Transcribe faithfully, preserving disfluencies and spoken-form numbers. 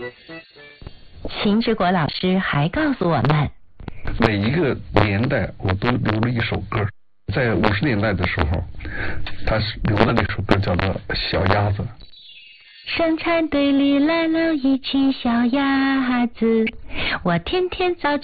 秦志国老师还告诉我们， 每一个年代我都留了一首歌，在五十年代的时候，他留的那首歌叫做《小鸭子》。 生产队里来了一群小鸭子，我天天早